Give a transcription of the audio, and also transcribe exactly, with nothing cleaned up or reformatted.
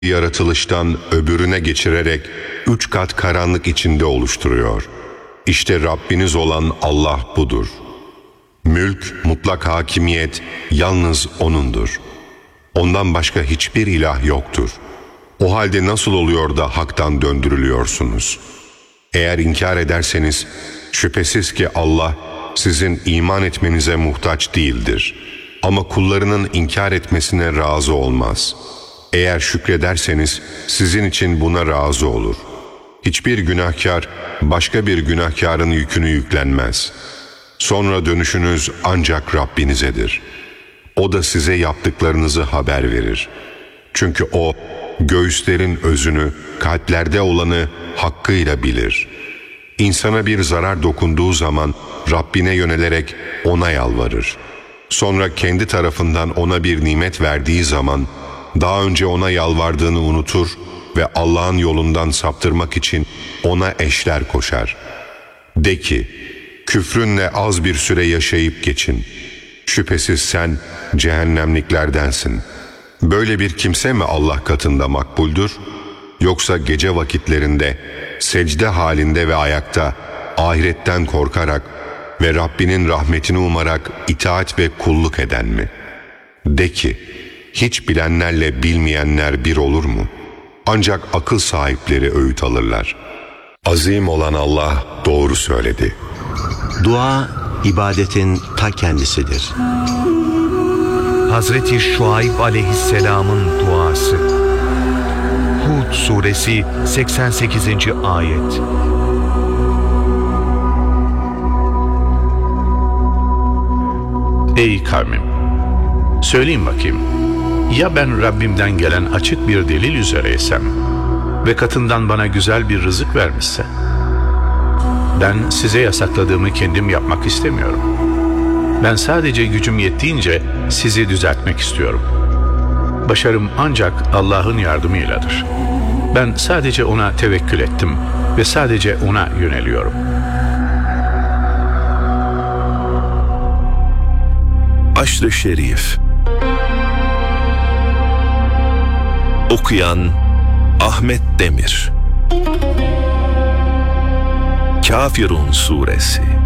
yaratılıştan öbürüne geçirerek üç kat karanlık içinde oluşturuyor. İşte Rabbiniz olan Allah budur. Mülk, mutlak hakimiyet yalnız O'nundur. Ondan başka hiçbir ilah yoktur. O halde nasıl oluyor da haktan döndürülüyorsunuz? Eğer inkar ederseniz şüphesiz ki Allah sizin iman etmenize muhtaç değildir. Ama kullarının inkar etmesine razı olmaz. Eğer şükrederseniz sizin için buna razı olur. Hiçbir günahkar başka bir günahkarın yükünü yüklenmez. Sonra dönüşünüz ancak Rabbinizedir. O da size yaptıklarınızı haber verir. Çünkü O, göğüslerin özünü, kalplerde olanı hakkıyla bilir. İnsana bir zarar dokunduğu zaman Rabbine yönelerek O'na yalvarır. Sonra kendi tarafından ona bir nimet verdiği zaman daha önce O'na yalvardığını unutur ve Allah'ın yolundan saptırmak için O'na eşler koşar. De ki, küfrünle az bir süre yaşayıp geçin. Şüphesiz sen cehennemliklerdensin. Böyle bir kimse mi Allah katında makbuldür? Yoksa gece vakitlerinde, secde halinde ve ayakta, ahiretten korkarak ve Rabbinin rahmetini umarak itaat ve kulluk eden mi? De ki, hiç bilenlerle bilmeyenler bir olur mu? Ancak akıl sahipleri öğüt alırlar. Azim olan Allah doğru söyledi. Dua, ibadetin ta kendisidir. Hazreti Şuayb aleyhisselamın duası. Hud suresi seksen sekizinci ayet. Ey kavmim! Söyleyin bakayım, ya ben Rabbimden gelen açık bir delil üzereysem ve katından bana güzel bir rızık vermişse? Ben size yasakladığımı kendim yapmak istemiyorum. Ben sadece gücüm yettiğince sizi düzeltmek istiyorum. Başarım ancak Allah'ın yardımıyladır. Ben sadece O'na tevekkül ettim ve sadece O'na yöneliyorum. Aşr-ı Şerif. Okuyan Ahmet Demir. Kafirun Suresi.